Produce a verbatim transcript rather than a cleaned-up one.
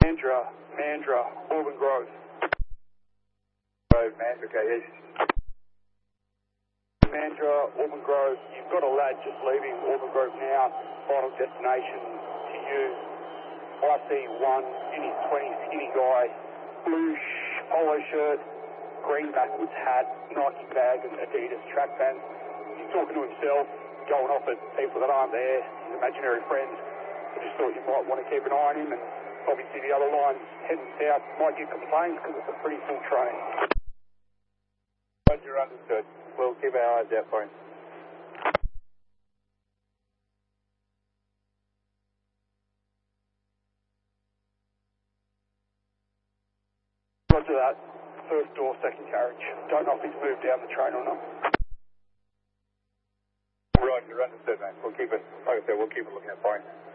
Mandra, Mandra, Auburn Grove. Grove, Mandra, okay, east. Mandra, Auburn Grove, you've got a lad just leaving Auburn Grove now, final destination to you. I see one in his twenties, skinny guy, blue sh- polo shirt, green backwards hat, Nike bag and Adidas track pants. He's talking to himself, going off at people that aren't there, his imaginary friends. I just thought you might want to keep an eye on him, and obviously the other lines heading south might get complaints because it's a pretty full train. Roger, understood. We'll keep our eyes out for him. Roger that. First door, second carriage. Don't know if he's moved down the train or not. Roger, understood, mate. We'll keep it, like I said, we'll keep it looking out for him.